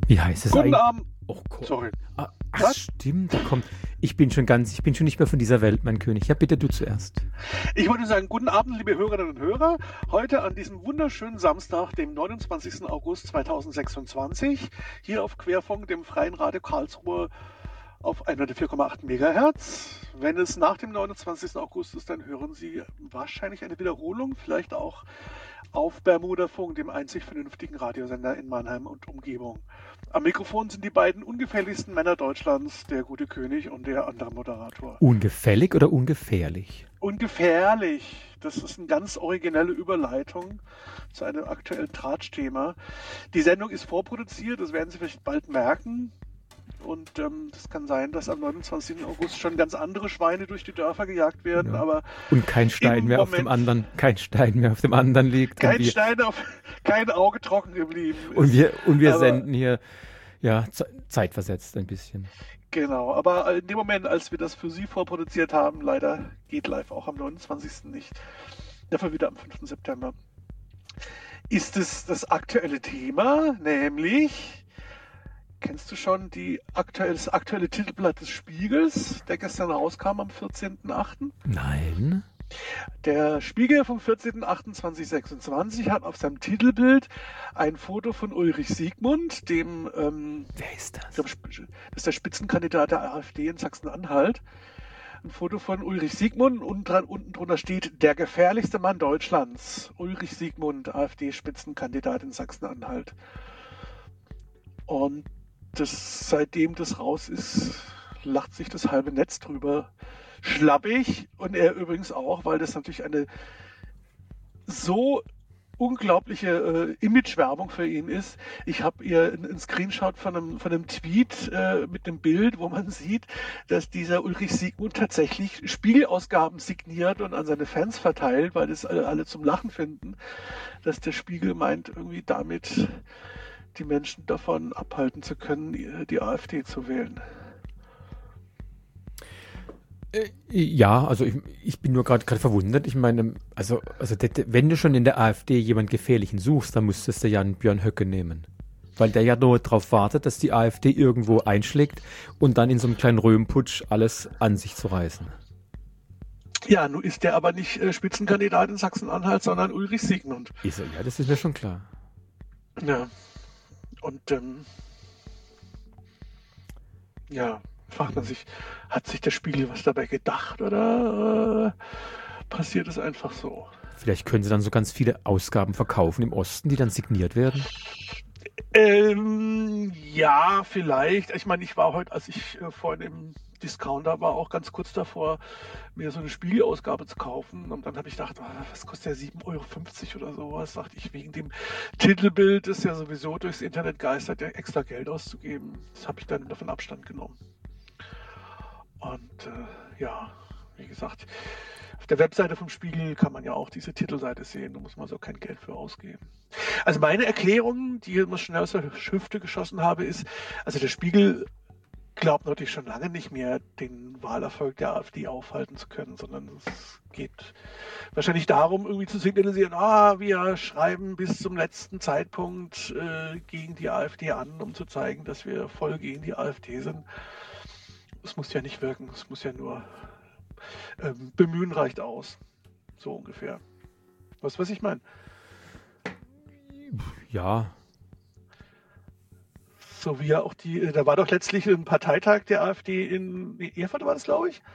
Wie heißt es Guten eigentlich? Abend. Oh Gott. Sorry. Ach, Was? stimmt. Komm. Ich bin schon nicht mehr von dieser Welt, mein König. Ja, bitte du zuerst. Ich wollte sagen, guten Abend, liebe Hörerinnen und Hörer. Heute an diesem wunderschönen Samstag, dem 29. August 2026, hier auf Querfunk, dem Freien Radio Karlsruhe auf 104,8 Megahertz. Wenn es nach dem 29. August ist, dann hören Sie wahrscheinlich eine Wiederholung, vielleicht auch auf Bermudafunk, dem einzig vernünftigen Radiosender in Mannheim und Umgebung. Am Mikrofon sind die beiden ungefährlichsten Männer Deutschlands, der gute König und der andere Moderator. Ungefällig oder ungefährlich? Ungefährlich. Das ist eine ganz originelle Überleitung zu einem aktuellen Tratschthema. Die Sendung ist vorproduziert, das werden Sie vielleicht bald merken. Und das kann sein, dass am 29. August schon ganz andere Schweine durch die Dörfer gejagt werden, Ja. aber Und kein Stein mehr auf dem anderen liegt. Kein Auge trocken geblieben ist. Und wir Aber- senden hier zeitversetzt ein bisschen. Genau, aber in dem Moment, als wir das für Sie vorproduziert haben, leider geht live auch am 29. nicht, dafür wieder am 5. September, ist es das aktuelle Thema, nämlich, kennst du schon das aktuelle Titelblatt des Spiegels, der gestern rauskam am 14.08.? Nein. Der Spiegel vom 14.08.2026 hat auf seinem Titelbild ein Foto von Ulrich Siegmund, dem Wer ist das? das ist der Spitzenkandidat der AfD in Sachsen-Anhalt. Ein Foto von Ulrich Siegmund und unten drunter steht, der gefährlichste Mann Deutschlands. Ulrich Siegmund, AfD-Spitzenkandidat in Sachsen-Anhalt. Und seitdem das raus ist, lacht sich das halbe Netz drüber schlappig. Und er übrigens auch, weil das natürlich eine so unglaubliche Imagewerbung für ihn ist. Ich habe ihr einen Screenshot von einem Tweet mit einem Bild, wo man sieht, dass dieser Ulrich Siegmund tatsächlich Spiegelausgaben signiert und an seine Fans verteilt, weil das alle zum Lachen finden, dass der Spiegel meint, irgendwie damit die Menschen davon abhalten zu können, die AfD zu wählen. Ja, also ich bin nur gerade verwundert. Ich meine, also wenn du schon in der AfD jemand Gefährlichen suchst, dann müsstest du ja einen Björn Höcke nehmen. Weil der ja nur darauf wartet, dass die AfD irgendwo einschlägt und dann in so einem kleinen Röhmputsch alles an sich zu reißen. Ja, nun ist der aber nicht Spitzenkandidat in Sachsen-Anhalt, sondern Ulrich Siegmund. Ist er, ja, das ist mir schon klar. Ja, und ja, fragt man sich, hat sich der Spiegel was dabei gedacht oder passiert es einfach so? Vielleicht können sie dann so ganz viele Ausgaben verkaufen im Osten, die dann signiert werden. Ja, vielleicht. Ich meine, ich war heute, als ich vorhin im Discounter war, auch ganz kurz davor, mir so eine Spiegelausgabe zu kaufen. Und dann habe ich gedacht, was kostet der 7,50 € oder sowas? Dachte ich, wegen dem Titelbild, das ja sowieso durchs Internet geistert, ja extra Geld auszugeben. Das habe ich dann davon Abstand genommen. Und ja, wie gesagt, auf der Webseite vom Spiegel kann man ja auch diese Titelseite sehen, da muss man so kein Geld für ausgeben. Also meine Erklärung, die ich immer schnell aus der Hüfte geschossen habe, ist, also der Spiegel glaubt natürlich schon lange nicht mehr, den Wahlerfolg der AfD aufhalten zu können, sondern es geht wahrscheinlich darum, irgendwie zu signalisieren, wir schreiben bis zum letzten Zeitpunkt gegen die AfD an, um zu zeigen, dass wir voll gegen die AfD sind. Es muss ja nicht wirken, es muss ja nur bemühen reicht aus. So ungefähr. Was ich meine? Ja. So wie ja auch da war doch letztlich ein Parteitag der AfD in Erfurt, war das, glaube ich.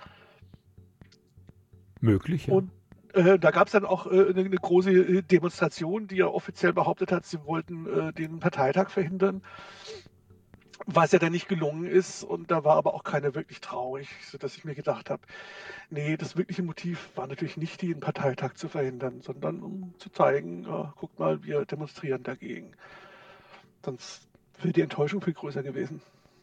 Möglich, ja. Und da gab es dann auch eine große Demonstration, die ja offiziell behauptet hat, sie wollten den Parteitag verhindern. Was ja dann nicht gelungen ist, und da war aber auch keiner wirklich traurig, sodass ich mir gedacht habe, nee, das wirkliche Motiv war natürlich nicht, den Parteitag zu verhindern, sondern um zu zeigen, guckt mal, wir demonstrieren dagegen. Sonst wäre die Enttäuschung viel größer gewesen.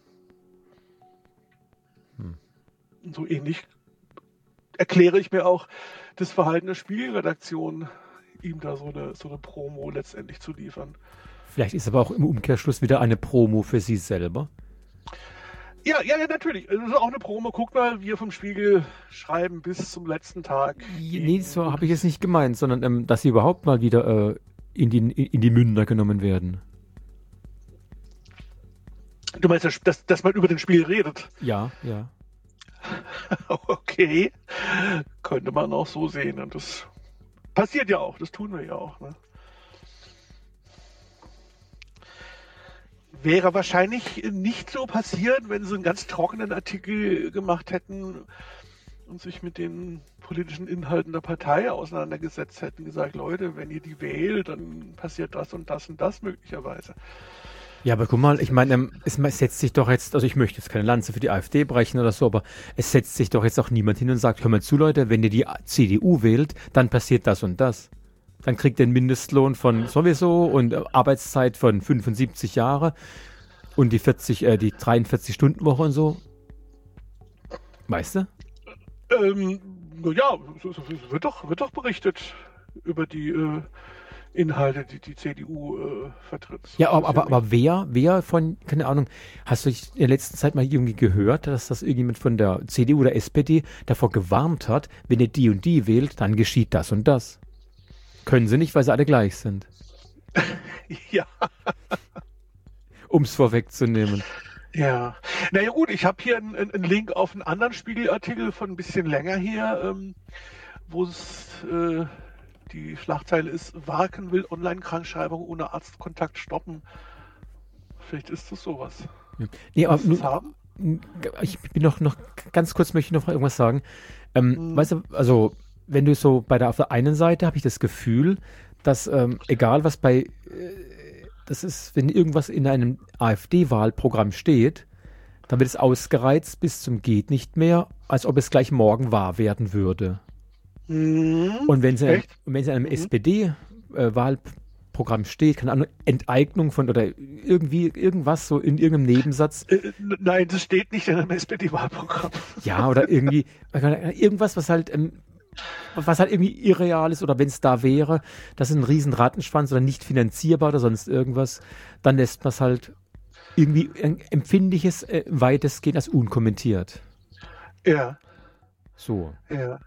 Und so ähnlich erkläre ich mir auch das Verhalten der Spiegelredaktion, ihm da so eine Promo letztendlich zu liefern. Vielleicht ist aber auch im Umkehrschluss wieder eine Promo für sie selber. Ja, natürlich. Das ist auch eine Promo. Guck mal, wir vom Spiegel schreiben bis zum letzten Tag. Nee, so habe ich es nicht gemeint, sondern dass sie überhaupt mal wieder in die Münder genommen werden. Du meinst, dass man über den Spiel redet? Ja, ja. Okay, könnte man auch so sehen. Und das passiert ja auch, das tun wir ja auch. Ne? Wäre wahrscheinlich nicht so passiert, wenn sie einen ganz trockenen Artikel gemacht hätten und sich mit den politischen Inhalten der Partei auseinandergesetzt hätten, gesagt, Leute, wenn ihr die wählt, dann passiert das und das und das möglicherweise. Ja, aber guck mal, ich meine, es setzt sich doch jetzt, also ich möchte jetzt keine Lanze für die AfD brechen oder so, aber es setzt sich doch jetzt auch niemand hin und sagt, hör mal zu, Leute, wenn ihr die CDU wählt, dann passiert das und das. Dann kriegt ihr einen Mindestlohn von sowieso und Arbeitszeit von 75 Jahre und die 43-Stunden-Woche und so. Weißt du? Ja, wird doch berichtet über die Inhalte, die die CDU vertritt. Ja, aber wer von, keine Ahnung, hast du in der letzten Zeit mal irgendwie gehört, dass das irgendjemand von der CDU oder SPD davor gewarnt hat, wenn ihr die und die wählt, dann geschieht das und das. Können sie nicht, weil sie alle gleich sind. Ja. Um es vorwegzunehmen. Ja. Naja gut, ich habe hier einen Link auf einen anderen Spiegelartikel von ein bisschen länger her, wo es die Schlagzeile ist, Warken will Online-Krankschreibung ohne Arztkontakt stoppen. Vielleicht ist das sowas. Ja. Nee, aber ich bin noch ganz kurz, möchte ich noch irgendwas sagen. Weißt du, also wenn du so auf der einen Seite habe ich das Gefühl, dass egal was das ist, wenn irgendwas in einem AfD-Wahlprogramm steht, dann wird es ausgereizt bis zum geht nicht mehr, als ob es gleich morgen wahr werden würde. Und wenn es in einem SPD-Wahlprogramm steht, keine Ahnung, Enteignung von oder irgendwas so in irgendeinem Nebensatz. Nein, das steht nicht in einem SPD-Wahlprogramm. Ja, oder irgendwie irgendwas, was halt irgendwie irreal ist oder wenn es da wäre, das ist ein riesen Rattenschwanz oder nicht finanzierbar oder sonst irgendwas, dann lässt man es halt irgendwie empfindliches weitestgehend als unkommentiert. Ja. So. Ja.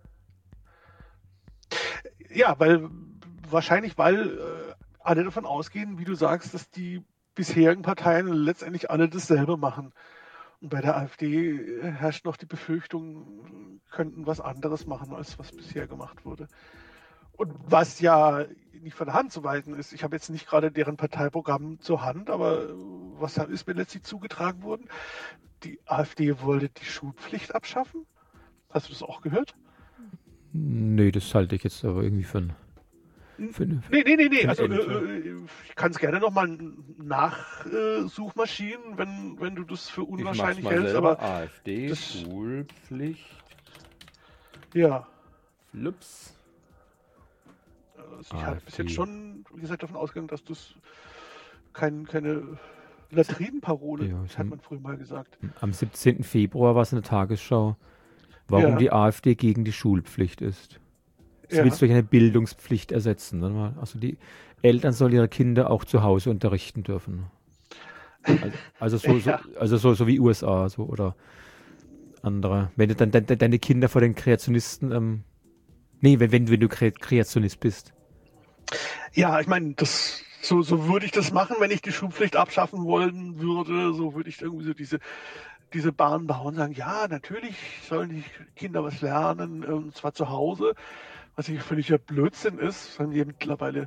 Ja, wahrscheinlich, weil alle davon ausgehen, wie du sagst, dass die bisherigen Parteien letztendlich alle dasselbe machen. Und bei der AfD herrscht noch die Befürchtung, könnten was anderes machen, als was bisher gemacht wurde. Und was ja nicht von der Hand zu weisen ist, ich habe jetzt nicht gerade deren Parteiprogramm zur Hand, aber was ist mir letztlich zugetragen worden? Die AfD wollte die Schulpflicht abschaffen. Hast du das auch gehört? Nee, das halte ich jetzt aber irgendwie für Nee. Also ich kann es gerne nochmal nachsuchmaschinen, wenn du das für unwahrscheinlich hältst. Aber AfD, Schulpflicht. Ja. Flips. Also ich habe bis jetzt schon, wie gesagt, davon ausgegangen, dass das keine Latrinenparole, hat man früher mal gesagt. Am 17. Februar war es in der Tagesschau, warum die AfD gegen die Schulpflicht ist. Sie will es durch eine Bildungspflicht ersetzen. Also die Eltern sollen ihre Kinder auch zu Hause unterrichten dürfen. Also so wie USA so, oder andere. Wenn du dann deine Kinder vor den Kreationisten, wenn du Kreationist bist. Ja, ich meine, so würde ich das machen, wenn ich die Schulpflicht abschaffen wollen würde. So würde ich irgendwie so diese Bahn bauen und sagen, ja, natürlich sollen die Kinder was lernen, und zwar zu Hause. Was eigentlich völliger Blödsinn ist, weil hier mittlerweile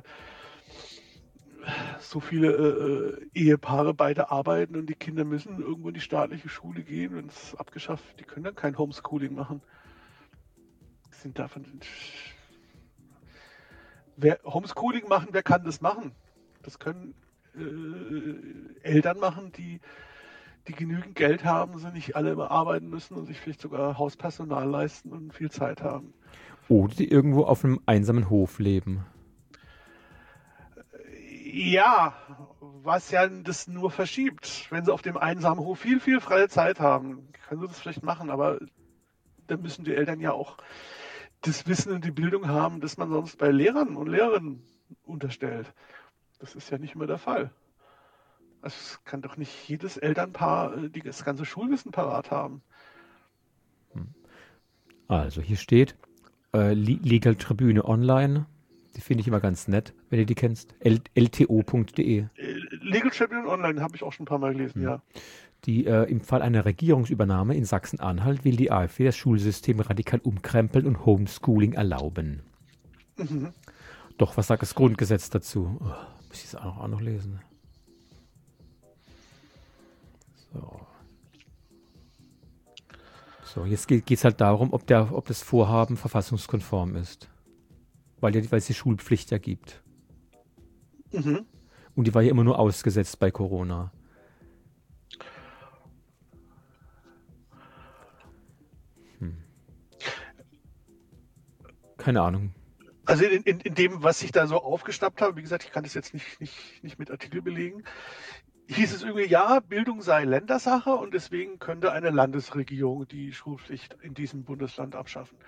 so viele Ehepaare beide arbeiten und die Kinder müssen irgendwo in die staatliche Schule gehen, wenn es abgeschafft, die können dann kein Homeschooling machen. Sind davon. Wer Homeschooling machen, wer kann das machen? Das können Eltern machen, die genügend Geld haben, sie nicht alle immer arbeiten müssen und sich vielleicht sogar Hauspersonal leisten und viel Zeit haben. Oder die irgendwo auf einem einsamen Hof leben. Ja, was ja das nur verschiebt. Wenn sie auf dem einsamen Hof viel, viel freie Zeit haben, können sie das vielleicht machen, aber dann müssen die Eltern ja auch das Wissen und die Bildung haben, das man sonst bei Lehrern und Lehrerinnen unterstellt. Das ist ja nicht immer der Fall. Also es kann doch nicht jedes Elternpaar das ganze Schulwissen parat haben. Also hier steht Legal Tribüne Online. Die finde ich immer ganz nett, wenn du die kennst. lto.de. Legal Champion Online habe ich auch schon ein paar Mal gelesen, ja. Im Fall einer Regierungsübernahme in Sachsen-Anhalt will die AfD das Schulsystem radikal umkrempeln und Homeschooling erlauben. Mhm. Doch, was sagt das Grundgesetz dazu? Oh, muss ich das auch noch lesen? So, jetzt geht es halt darum, ob das Vorhaben verfassungskonform ist. Weil es die Schulpflicht ja gibt. Mhm. Und die war ja immer nur ausgesetzt bei Corona. Keine Ahnung. Also in dem, was ich da so aufgeschnappt habe, wie gesagt, ich kann das jetzt nicht mit Artikel belegen, hieß es irgendwie, ja, Bildung sei Ländersache und deswegen könnte eine Landesregierung die Schulpflicht in diesem Bundesland abschaffen.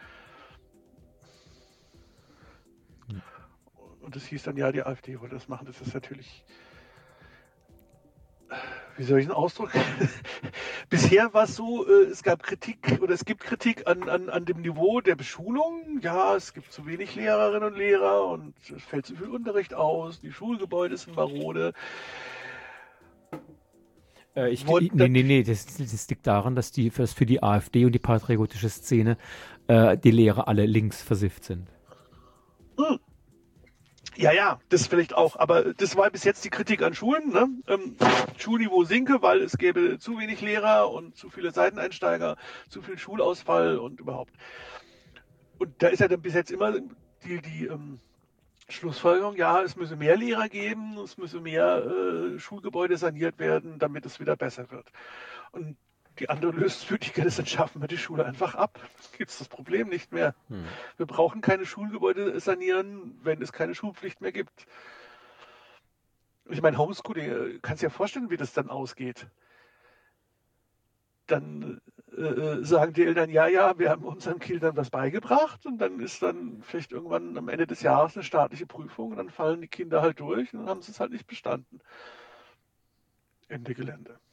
Und das hieß dann, ja, die AfD wollte das machen. Das ist natürlich, wie soll ich den Ausdruck? Bisher war es so, es gab Kritik oder es gibt Kritik an dem Niveau der Beschulung. Ja, es gibt zu wenig Lehrerinnen und Lehrer und es fällt zu viel Unterricht aus, die Schulgebäude sind marode. Nee, das liegt daran, dass für die AfD und die patriotische Szene die Lehrer alle links versifft sind. Ja, das vielleicht auch. Aber das war bis jetzt die Kritik an Schulen. Ne? Schulniveau sinke, weil es gäbe zu wenig Lehrer und zu viele Seiteneinsteiger, zu viel Schulausfall und überhaupt. Und da ist ja dann bis jetzt immer die Schlussfolgerung, ja, es müsse mehr Lehrer geben, es müsse mehr Schulgebäude saniert werden, damit es wieder besser wird. Und die andere Lösungsmöglichkeit ist, dann schaffen wir die Schule einfach ab. Gibt es das Problem nicht mehr. Wir brauchen keine Schulgebäude sanieren, wenn es keine Schulpflicht mehr gibt. Ich meine, Homeschooling, kannst dir ja vorstellen, wie das dann ausgeht. Dann sagen die Eltern, ja, wir haben unseren Kindern was beigebracht und dann ist dann vielleicht irgendwann am Ende des Jahres eine staatliche Prüfung und dann fallen die Kinder halt durch und dann haben sie es halt nicht bestanden. Ende Gelände.